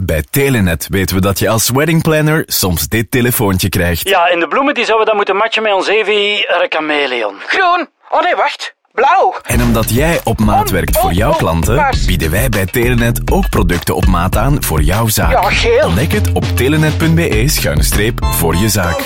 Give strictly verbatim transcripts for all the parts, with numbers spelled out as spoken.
Bij Telenet weten we dat je als weddingplanner soms dit telefoontje krijgt. Ja, en de bloemen die zouden dan moeten matchen met ons Evi Chameleon. Groen. Oh nee, wacht. Blauw. En omdat jij op maat werkt voor jouw klanten, bieden wij bij Telenet ook producten op maat aan voor jouw zaak. Ja, geel. Ontdek het op telenet punt be schuine streep voor je zaak.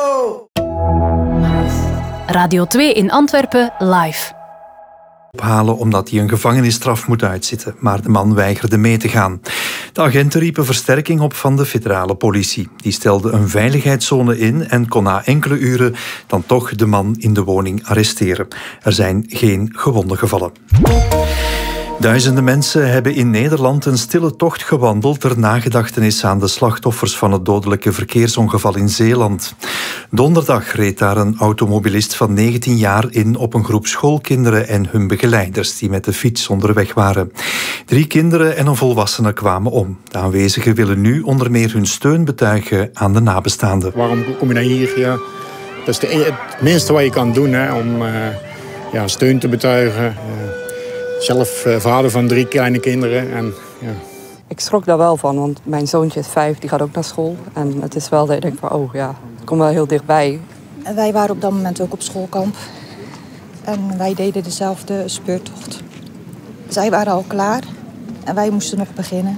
Radio twee in Antwerpen live. Ophalen omdat hij een gevangenisstraf moet uitzitten, maar de man weigerde mee te gaan. De agenten riepen versterking op van de federale politie. Die stelde een veiligheidszone in en kon na enkele uren dan toch de man in de woning arresteren. Er zijn geen gewonden gevallen. Duizenden mensen hebben in Nederland een stille tocht gewandeld ter nagedachtenis aan de slachtoffers van het dodelijke verkeersongeval in Zeeland. Donderdag reed daar een automobilist van negentien jaar in op een groep schoolkinderen en hun begeleiders die met de fiets onderweg waren. Drie kinderen en een volwassene kwamen om. De aanwezigen willen nu onder meer hun steun betuigen aan de nabestaanden. Waarom kom je naar hier? Ja, dat is de, het minste wat je kan doen, hè, om uh, ja, steun te betuigen. Uh, Zelf uh, vader van drie kleine kinderen. En, ja. Ik schrok daar wel van, want mijn zoontje is vijf, die gaat ook naar school. En het is wel dat ik denk van, oh ja, het komt wel heel dichtbij. En wij waren op dat moment ook op schoolkamp. En wij deden dezelfde speurtocht. Zij waren al klaar en wij moesten nog beginnen.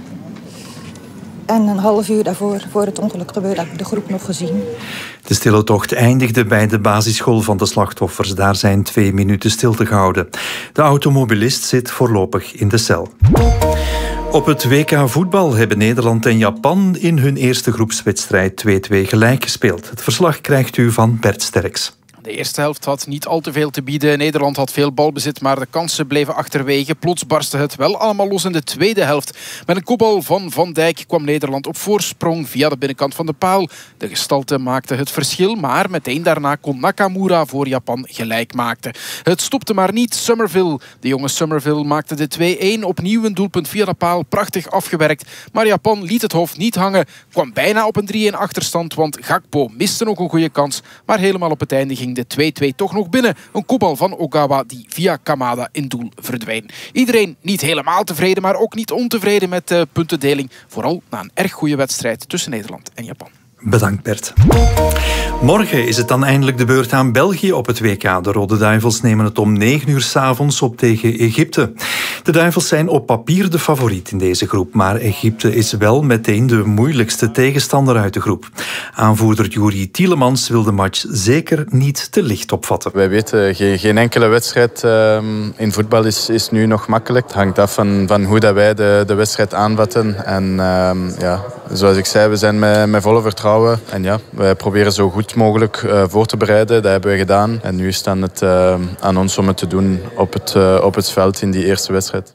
En een half uur daarvoor, voor het ongeluk gebeurde, heb ik de groep nog gezien. De stille tocht eindigde bij de basisschool van de slachtoffers. Daar zijn twee minuten stilte gehouden. De automobilist zit voorlopig in de cel. Op het W K voetbal hebben Nederland en Japan in hun eerste groepswedstrijd twee-twee gelijk gespeeld. Het verslag krijgt u van Bert Sterks. De eerste helft had niet al te veel te bieden. Nederland had veel balbezit, maar de kansen bleven achterwege. Plots barstte het wel allemaal los in de tweede helft. Met een kopbal van Van Dijk kwam Nederland op voorsprong via de binnenkant van de paal. De gestalte maakte het verschil, maar meteen daarna kon Nakamura voor Japan gelijk maken. Het stopte maar niet. Summerville, de jonge Summerville, maakte de twee-een. Opnieuw een doelpunt via de paal, prachtig afgewerkt. Maar Japan liet het hoofd niet hangen. Kwam bijna op een drie-een achterstand, want Gakpo miste nog een goede kans. Maar helemaal op het einde ging de twee-twee toch nog binnen. Een kopbal van Ogawa die via Kamada in doel verdween. Iedereen niet helemaal tevreden, maar ook niet ontevreden met de puntendeling. Vooral na een erg goede wedstrijd tussen Nederland en Japan. Bedankt Bert. Morgen is het dan eindelijk de beurt aan België op het W K. De Rode Duivels nemen het om negen uur 's avonds op tegen Egypte. De Duivels zijn op papier de favoriet in deze groep, maar Egypte is wel meteen de moeilijkste tegenstander uit de groep. Aanvoerder Yuri Tielemans wil de match zeker niet te licht opvatten. Wij weten, geen, geen enkele wedstrijd uh, in voetbal is, is nu nog makkelijk. Het hangt af van, van hoe dat wij de, de wedstrijd aanvatten. En uh, ja, zoals ik zei, we zijn met, met volle vertrouwen. En ja, wij proberen zo goed mogelijk uh, voor te bereiden. Dat hebben we gedaan. En nu is dan het uh, aan ons om het te doen op het, uh, op het veld in die eerste wedstrijd.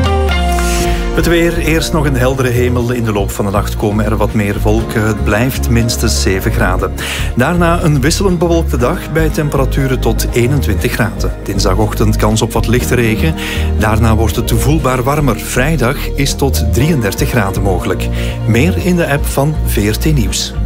Het weer, eerst nog een heldere hemel. In de loop van de nacht komen er wat meer wolken. Het blijft minstens zeven graden. Daarna een wisselend bewolkte dag bij temperaturen tot eenentwintig graden. Dinsdagochtend kans op wat lichte regen. Daarna wordt het voelbaar warmer. Vrijdag is tot drieëndertig graden mogelijk. Meer in de app van V R T Nieuws.